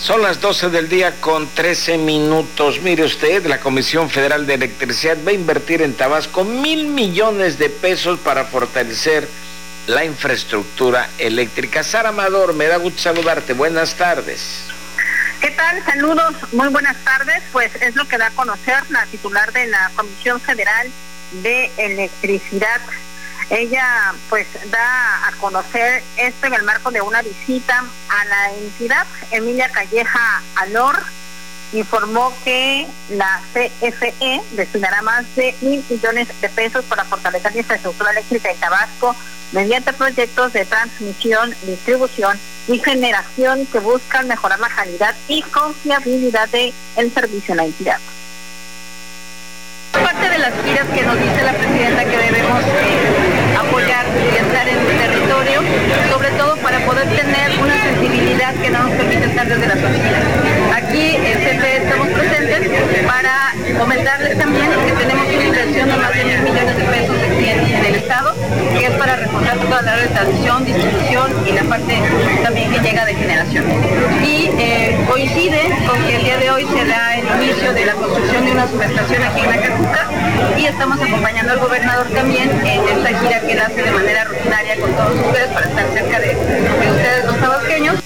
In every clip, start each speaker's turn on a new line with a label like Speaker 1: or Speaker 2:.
Speaker 1: Son las 12 del día con 13 minutos. Mire usted, la Comisión Federal de Electricidad va a invertir en Tabasco 1,000 millones de pesos para fortalecer la infraestructura eléctrica. Sara Amador, me da gusto saludarte. Buenas tardes.
Speaker 2: ¿Qué tal? Saludos, muy buenas tardes. Pues es lo que da a conocer la titular de la Comisión Federal de Electricidad. Ella pues da a conocer esto en el marco de una visita a la entidad. Emilia Calleja Alor informó que la CFE destinará más de 1,000 millones de pesos para fortalecer la infraestructura eléctrica en Tabasco mediante proyectos de transmisión, distribución y generación que buscan mejorar la calidad y confiabilidad del servicio en la entidad.
Speaker 3: Parte de las giras que nos dice la presidenta que debemos apoyar y estar en el territorio, sobre todo para poder tener una sensibilidad que no nos permite estar desde las oficinas. Aquí en CFE estamos presentes para comentarles también que tenemos una inversión de más de 1,000 millones de pesos del Estado, que es para reforzar toda la red de transmisión, distribución y la parte también que llega de generación. Y coincide con que el día de hoy se da el inicio de la construcción de una subestación aquí en Acapulco y estamos acompañando al gobernador también en esta gira que él hace de manera rutinaria con todos ustedes para estar cerca de ustedes los tabasqueños.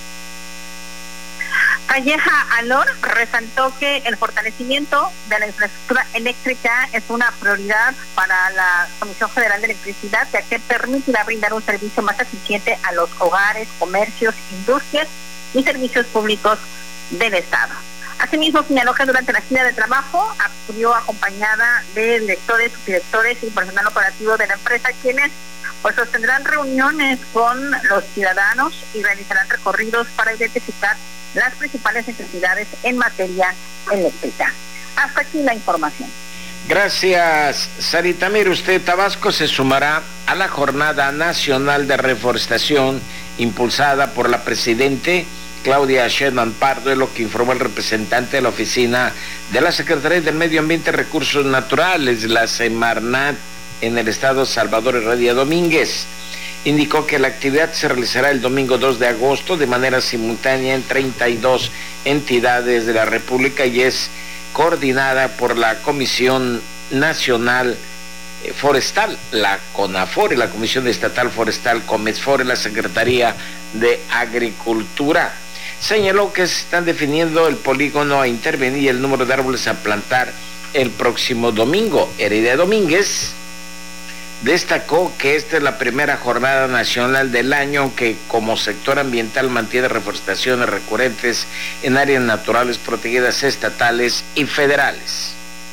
Speaker 2: Calleja Alor resaltó que el fortalecimiento de la infraestructura eléctrica es una prioridad para la Comisión Federal de Electricidad, ya que permitirá brindar un servicio más eficiente a los hogares, comercios, industrias y servicios públicos del Estado. Asimismo, señaló que durante la gira de trabajo acudió acompañada de directores, subdirectores y personal operativo de la empresa, quienes pues sostendrán reuniones con los ciudadanos y realizarán recorridos para identificar las principales necesidades en materia eléctrica. Hasta aquí la información.
Speaker 1: Gracias, Sarita. Mire usted, Tabasco se sumará a la Jornada Nacional de Reforestación impulsada por la presidente Claudia Sheinbaum Pardo, es lo que informó el representante de la oficina de la Secretaría del Medio Ambiente y Recursos Naturales, la Semarnat, en el estado Salvador Heredia Domínguez. Indicó que la actividad se realizará el domingo 2 de agosto de manera simultánea en 32 entidades de la República y es coordinada por la Comisión Nacional Forestal, la CONAFOR, la Comisión Estatal Forestal, COMESFOR, la Secretaría de Agricultura. Señaló que se están definiendo el polígono a intervenir y el número de árboles a plantar el próximo domingo. Heredia Domínguez destacó que esta es la primera jornada nacional del año que como sector ambiental mantiene reforestaciones recurrentes en áreas naturales protegidas estatales y federales.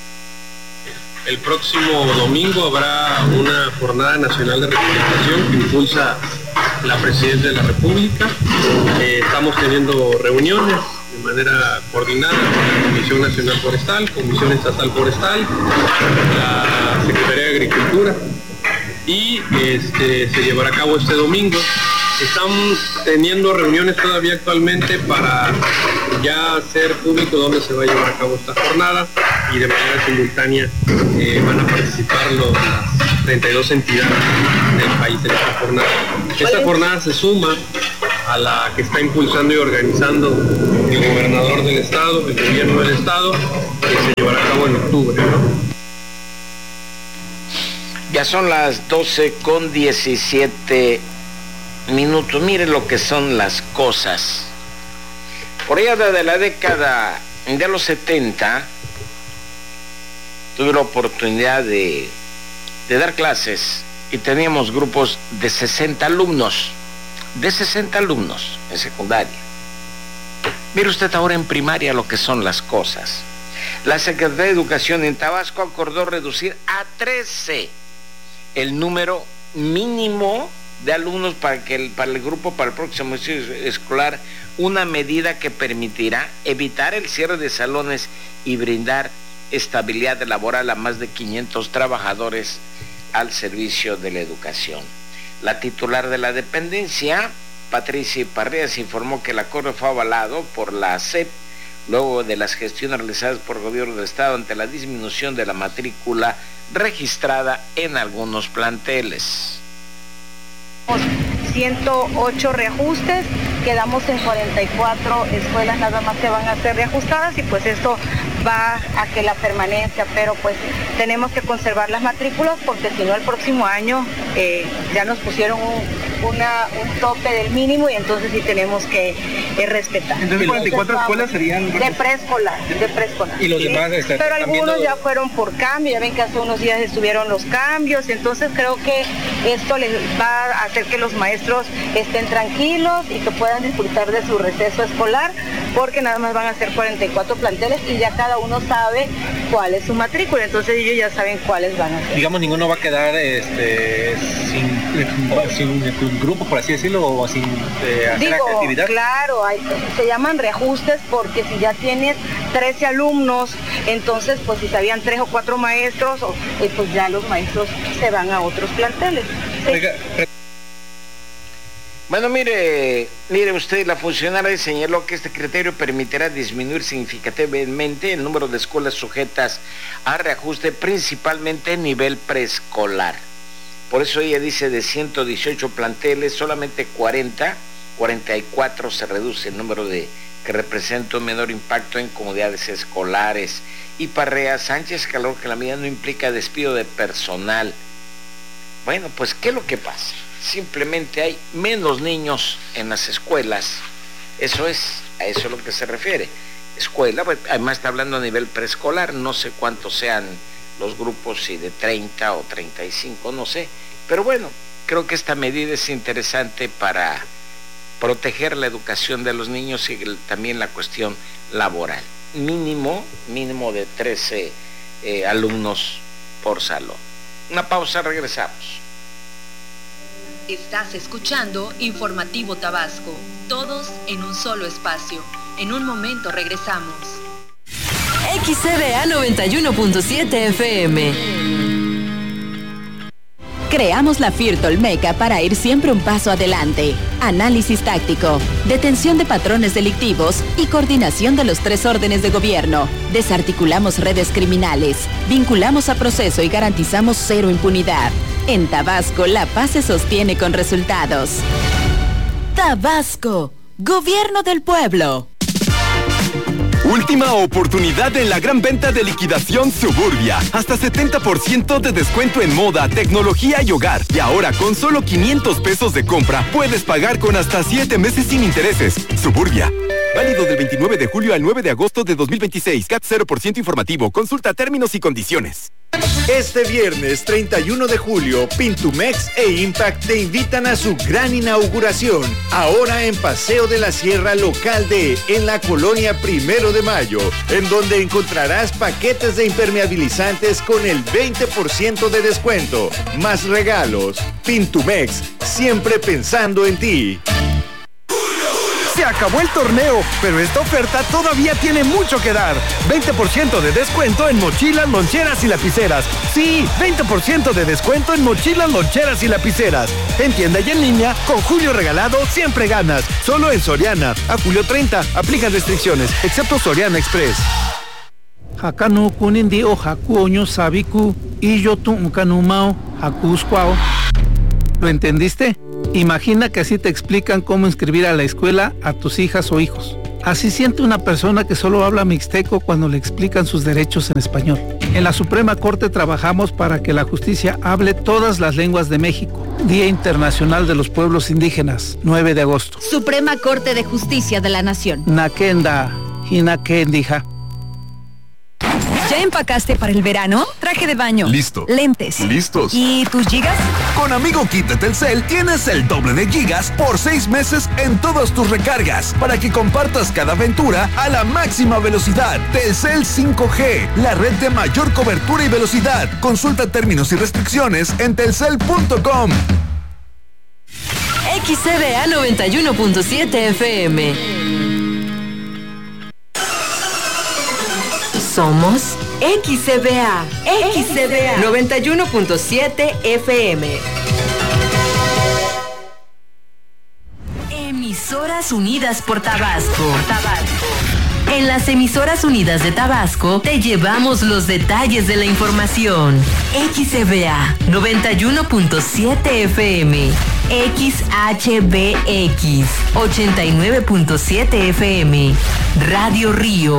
Speaker 4: El próximo domingo habrá una jornada nacional de reforestación que impulsa la Presidenta de la República. Estamos teniendo reuniones de manera coordinada con la Comisión Nacional Forestal, Comisión Estatal Forestal, la Secretaría de Agricultura y se llevará a cabo este domingo. Están teniendo reuniones todavía actualmente para ya hacer público dónde se va a llevar a cabo esta jornada y de manera simultánea van a participar las 32 entidades del país en esta jornada. Esta jornada se suma a la que está impulsando y organizando el gobernador del estado, el gobierno del estado, que se llevará a cabo en octubre, ¿no?
Speaker 1: Ya son las 12:17 minutos. Mire lo que son las cosas. Por allá de la década de los 70, tuve la oportunidad de dar clases y teníamos grupos de 60 alumnos en secundaria. Mire usted ahora en primaria lo que son las cosas. La Secretaría de Educación en Tabasco acordó reducir a 13 el número mínimo de alumnos para el grupo para el próximo ciclo escolar, una medida que permitirá evitar el cierre de salones y brindar estabilidad laboral a más de 500 trabajadores al servicio de la educación. La titular de la dependencia, Patricia Parreas, informó que el acuerdo fue avalado por la SEP luego de las gestiones realizadas por el gobierno del estado ante la disminución de la matrícula registrada en algunos planteles.
Speaker 3: 108 reajustes quedamos en 44 escuelas nada más que van a ser reajustadas y pues esto va a que la permanencia, pero pues tenemos que conservar las matrículas porque si no el próximo año ya nos pusieron un tope del mínimo y entonces sí tenemos que respetar.
Speaker 5: Entonces 44 escuelas serían
Speaker 3: de preescolar.
Speaker 5: Y los demás
Speaker 3: pero algunos ya fueron por cambio, ya ven que hace unos días estuvieron los cambios, entonces creo que esto les va a hacer que los maestros estén tranquilos y que puedan disfrutar de su receso escolar, porque nada más van a ser 44 planteles y ya cada uno sabe cuál es su matrícula, entonces ellos ya saben cuáles van a ser.
Speaker 5: Digamos, ninguno va a quedar sin grupo, por así decirlo, o sin hacer actividad.
Speaker 3: Claro, se llaman reajustes porque si ya tienes 13 alumnos, entonces pues si sabían 3 o 4 maestros, pues ya los maestros se van a otros planteles. ¿Sí?
Speaker 5: Oiga,
Speaker 1: bueno, mire usted, la funcionaria señaló que este criterio permitirá disminuir significativamente el número de escuelas sujetas a reajuste, principalmente en nivel preescolar. Por eso ella dice de 118 planteles, solamente 44 se reduce el número que representa un menor impacto en comunidades escolares. Y Parrea Sánchez caló que la medida no implica despido de personal. Bueno, pues ¿qué es lo que pasa? Simplemente hay menos niños en las escuelas. A eso es lo que se refiere. Escuela, pues, además está hablando a nivel preescolar, no sé cuántos sean los grupos, si de 30 o 35, no sé. Pero bueno, creo que esta medida es interesante para proteger la educación de los niños y también la cuestión laboral. Mínimo de 13 alumnos por salón. Una pausa, regresamos.
Speaker 6: Estás escuchando Informativo Tabasco, todos en un solo espacio. En un momento regresamos.
Speaker 7: XCBA 91.7 FM. Creamos la FIRT Olmeca para ir siempre un paso adelante. Análisis táctico, detención de patrones delictivos y coordinación de los 3 órdenes de gobierno. Desarticulamos redes criminales, vinculamos a proceso y garantizamos 0 impunidad. En Tabasco, la paz se sostiene con resultados. Tabasco, Gobierno del Pueblo.
Speaker 8: Última oportunidad en la gran venta de liquidación Suburbia. Hasta 70% de descuento en moda, tecnología y hogar. Y ahora con solo 500 pesos de compra, puedes pagar con hasta 7 meses sin intereses. Suburbia. Válido del 29 de julio al 9 de agosto de 2026. CAT 0% informativo. Consulta términos y condiciones.
Speaker 9: Este viernes 31 de julio, Pintumex e Impact te invitan a su gran inauguración, ahora en Paseo de la Sierra Local D, en la colonia 1 de Mayo, en donde encontrarás paquetes de impermeabilizantes con el 20% de descuento, más regalos. Pintumex, siempre pensando en ti.
Speaker 10: Se acabó el torneo, pero esta oferta todavía tiene mucho que dar. 20% de descuento en mochilas, loncheras y lapiceras. Sí, 20% de descuento en mochilas, loncheras y lapiceras. En tienda y en línea, con Julio Regalado siempre ganas. Solo en Soriana. A julio 30, aplican restricciones, excepto Soriana Express.
Speaker 11: Hakanu kunindi o hakuoño sabiku y yo tu kanumao hakusquao. ¿Lo entendiste? Imagina que así te explican cómo inscribir a la escuela a tus hijas o hijos. Así siente una persona que solo habla mixteco cuando le explican sus derechos en español. En la Suprema Corte trabajamos para que la justicia hable todas las lenguas de México. Día Internacional de los Pueblos Indígenas, 9 de agosto.
Speaker 7: Suprema Corte de Justicia de la Nación.
Speaker 11: Nakenda, hinakendija.
Speaker 12: ¿Ya empacaste para el verano? Traje de baño.
Speaker 13: Listo.
Speaker 12: Lentes.
Speaker 13: Listos.
Speaker 12: ¿Y tus gigas?
Speaker 13: Con Amigo Kit de Telcel tienes el doble de gigas por 6 meses en todas tus recargas para que compartas cada aventura a la máxima velocidad. Telcel 5G, la red de mayor cobertura y velocidad. Consulta términos y restricciones en telcel.com.
Speaker 7: XCBA 91.7 FM. Somos XCBA 91.7 FM. Emisoras Unidas por Tabasco. En las Emisoras Unidas de Tabasco te llevamos los detalles de la información. XCBA 91.7 FM.
Speaker 14: XHBX 89.7 FM, Radio Río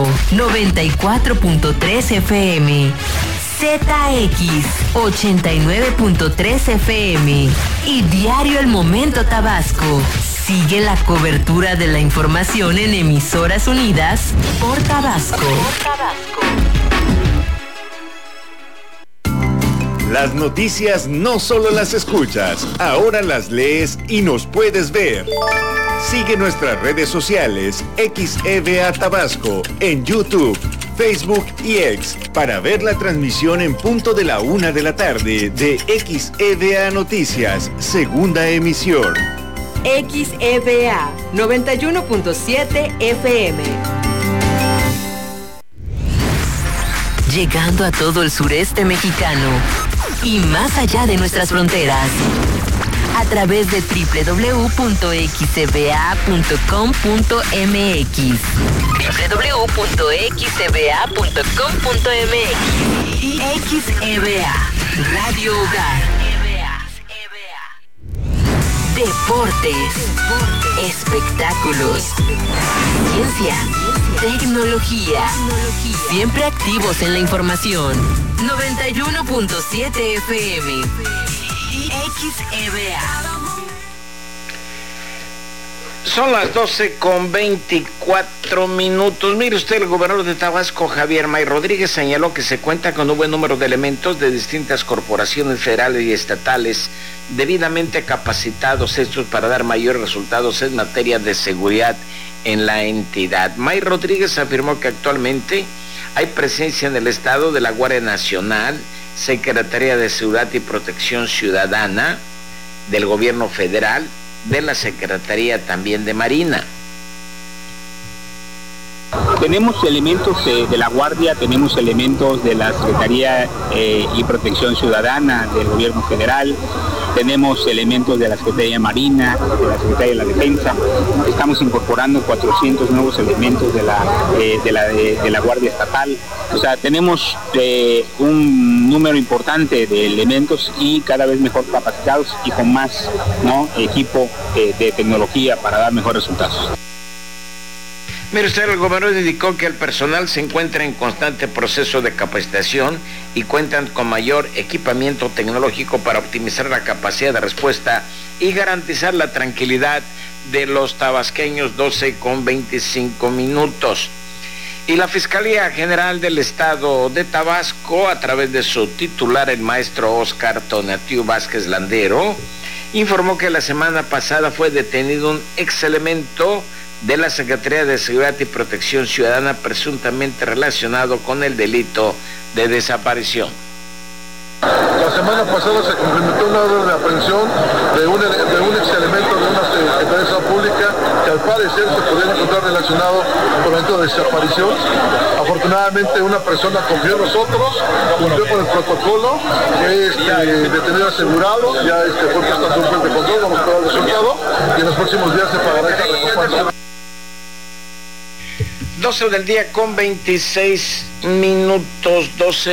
Speaker 14: 94.3 FM, ZX 89.3 FM y Diario El Momento Tabasco. Sigue la cobertura de la información en Emisoras Unidas por Tabasco.
Speaker 9: Las noticias no solo las escuchas, ahora las lees y nos puedes ver. Sigue nuestras redes sociales XEVA Tabasco en YouTube, Facebook y X para ver la transmisión en punto de la 1 de la tarde de XEVA Noticias, segunda emisión.
Speaker 14: XEVA 91.7 FM. Llegando a todo el sureste mexicano y más allá de nuestras fronteras. A través de www.xcba.com.mx www.xcba.com.mx y XEVA Radio Hogar. Deportes, espectáculos, ciencia, tecnología, siempre activos en la información. 91.7 FM y XEVA.
Speaker 1: Son las 12:24. Mire usted, el gobernador de Tabasco, Javier May Rodríguez, señaló que se cuenta con un buen número de elementos de distintas corporaciones federales y estatales debidamente capacitados, estos para dar mayores resultados en materia de seguridad en la entidad. May Rodríguez afirmó que actualmente hay presencia en el estado de la Guardia Nacional, Secretaría de Seguridad y Protección Ciudadana, del Gobierno Federal, de la Secretaría también de Marina.
Speaker 15: Tenemos elementos de la Guardia, tenemos elementos de la Secretaría y Protección Ciudadana del Gobierno Federal, tenemos elementos de la Secretaría de Marina, de la Secretaría de la Defensa. Estamos incorporando 400 nuevos elementos de la Guardia Estatal. O sea, tenemos un número importante de elementos y cada vez mejor capacitados y con más equipo de tecnología para dar mejores resultados.
Speaker 1: Mire usted, el gobernador indicó que el personal se encuentra en constante proceso de capacitación y cuentan con mayor equipamiento tecnológico para optimizar la capacidad de respuesta y garantizar la tranquilidad de los tabasqueños. 12:25. Y la Fiscalía General del Estado de Tabasco, a través de su titular, el maestro Óscar Tonatiu Vázquez Landero, informó que la semana pasada fue detenido un ex elemento de la Secretaría de Seguridad y Protección Ciudadana presuntamente relacionado con el delito de desaparición.
Speaker 16: La semana pasada se cumplimentó una orden de aprehensión de un ex elemento de una Secretaría de Seguridad Pública que al parecer se podría encontrar relacionado con el delito de desaparición. Afortunadamente una persona confió en nosotros, cumplió con el protocolo, es detenido asegurado, ya fue puesto a un juez de control, vamos a esperar el resultado y en los próximos días se pagará esta recompensa.
Speaker 1: 12 del día con 26 minutos,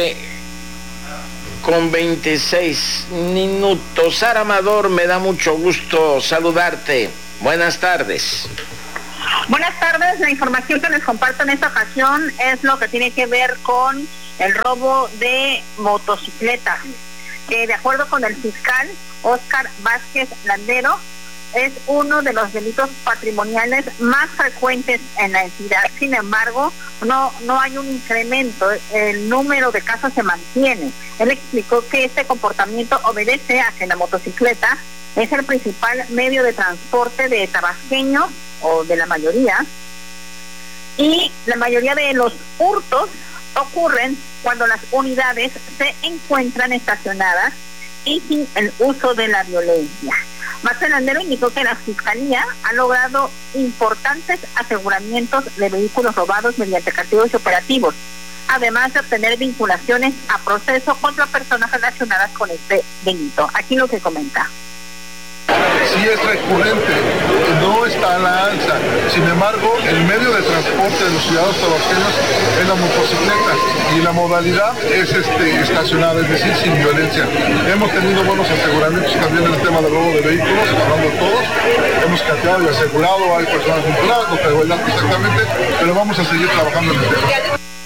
Speaker 1: 12:26. Sara Amador, me da mucho gusto saludarte. Buenas tardes.
Speaker 2: Buenas tardes. La información que les comparto en esta ocasión es lo que tiene que ver con el robo de motocicletas, que de acuerdo con el fiscal Óscar Vázquez Landero, es uno de los delitos patrimoniales más frecuentes en la entidad. Sin embargo, no hay un incremento, el número de casos se mantiene. Él explicó que este comportamiento obedece a que la motocicleta es el principal medio de transporte de tabasqueños, o de la mayoría, y la mayoría de los hurtos ocurren cuando las unidades se encuentran estacionadas y sin el uso de la violencia. Vázquez Landero indicó que la Fiscalía ha logrado importantes aseguramientos de vehículos robados mediante castigos operativos, además de obtener vinculaciones a proceso contra personas relacionadas con este delito. Aquí lo que comenta.
Speaker 16: Sí, y es recurrente, no está a la alza. Sin embargo, el medio de transporte de los ciudadanos tabasqueños es la motocicleta y la modalidad es estacionada, es decir, sin violencia. Hemos tenido buenos aseguramientos también en el tema de robo de vehículos, hablando de todos. Hemos cateado y asegurado, hay personas vinculadas, no traigo el dato exactamente, pero vamos a seguir trabajando en el tema.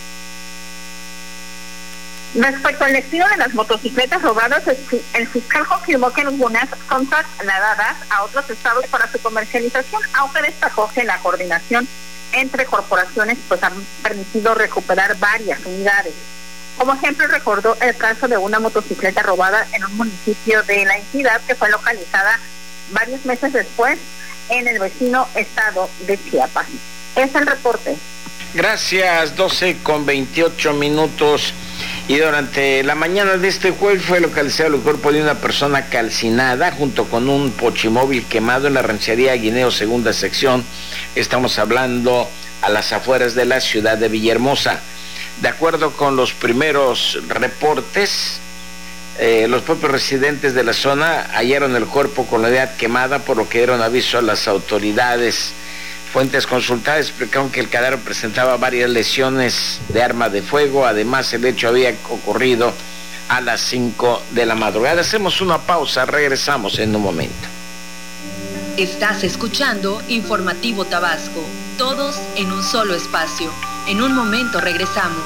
Speaker 2: Respecto al destino de las motocicletas robadas, el fiscal confirmó que algunas son trasladadas a otros estados para su comercialización, aunque destacó que la coordinación entre corporaciones pues han permitido recuperar varias unidades. Como ejemplo, recordó el caso de una motocicleta robada en un municipio de la entidad que fue localizada varios meses después en el vecino estado de Chiapas. Es el reporte.
Speaker 1: Gracias, 12:28. Y durante la mañana de este jueves fue localizado el cuerpo de una persona calcinada junto con un pochimóvil quemado en la ranchería Guineo, segunda sección. Estamos hablando a las afueras de la ciudad de Villahermosa. De acuerdo con los primeros reportes, los propios residentes de la zona hallaron el cuerpo con la unidad quemada, por lo que dieron aviso a las autoridades. Fuentes consultadas explicaron que el cadáver presentaba varias lesiones de arma de fuego. Además, el hecho había ocurrido a las 5 de la madrugada. Hacemos una pausa, regresamos en un momento.
Speaker 6: Estás escuchando Informativo Tabasco, todos en un solo espacio. En un momento regresamos.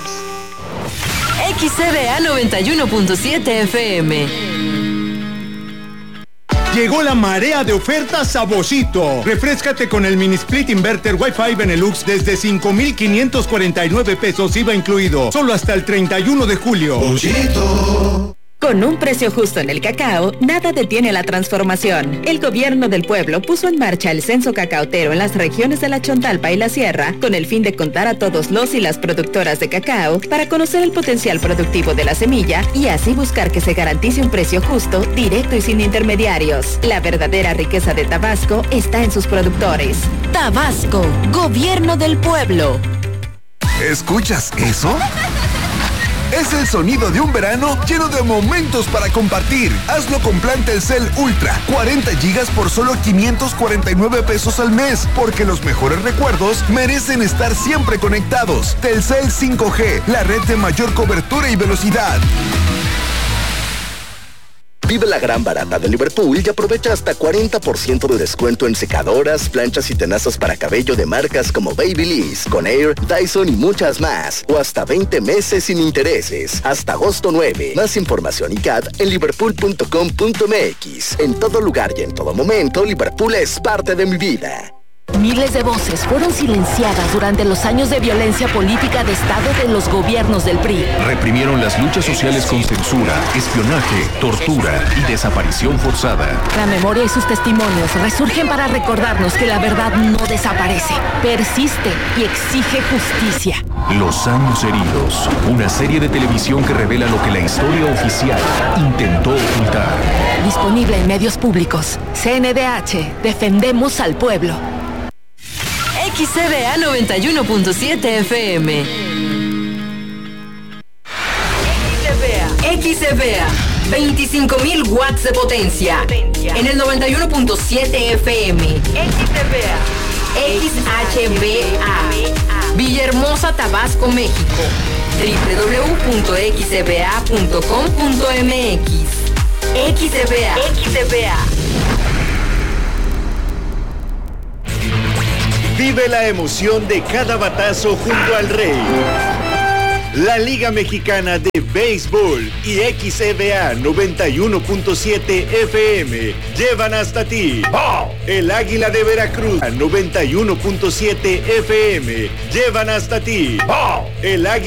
Speaker 14: XCBA 91.7 FM.
Speaker 17: Llegó la marea de ofertas a Boschito. Refréscate con el mini split inverter Wi-Fi Benelux desde 5,549 pesos IVA incluido. Solo hasta el 31 de julio.
Speaker 7: Boschito. Con un precio justo en el cacao, nada detiene la transformación. El gobierno del pueblo puso en marcha el censo cacaotero en las regiones de la Chontalpa y la Sierra, con el fin de contar a todos los y las productoras de cacao para conocer el potencial productivo de la semilla y así buscar que se garantice un precio justo, directo y sin intermediarios. La verdadera riqueza de Tabasco está en sus productores. Tabasco, gobierno del pueblo.
Speaker 13: ¿Escuchas eso? Es el sonido de un verano lleno de momentos para compartir. Hazlo con plan Telcel Ultra, 40 gigas por solo 549 pesos al mes, porque los mejores recuerdos merecen estar siempre conectados. Telcel 5G, la red de mayor cobertura y velocidad.
Speaker 18: Vive la gran barata de Liverpool y aprovecha hasta 40% de descuento en secadoras, planchas y tenazas para cabello de marcas como Babyliss, Conair, Dyson y muchas más. O hasta 20 meses sin intereses. Hasta agosto 9. Más información y CAT en liverpool.com.mx. En todo lugar y en todo momento, Liverpool es parte de mi vida.
Speaker 7: Miles de voces fueron silenciadas durante los años de violencia política de Estado de los gobiernos del PRI.
Speaker 19: Reprimieron las luchas sociales con censura, espionaje, tortura y desaparición forzada.
Speaker 7: La memoria y sus testimonios resurgen para recordarnos que la verdad no desaparece, persiste y exige justicia.
Speaker 19: Los años heridos, una serie de televisión que revela lo que la historia oficial intentó ocultar.
Speaker 7: Disponible en medios públicos. CNDH, defendemos al pueblo.
Speaker 14: XCBA 91.7 FM. XCBA 25.000 watts de potencia en el 91.7 FM. XHBA Villahermosa, Tabasco, México. www.xcba.com.mx. XCBA.
Speaker 9: Vive la emoción de cada batazo junto al Rey. La Liga Mexicana de Béisbol y XCBA 91.7 FM llevan hasta ti. El Águila de Veracruz 91.7 FM llevan hasta ti. El Águila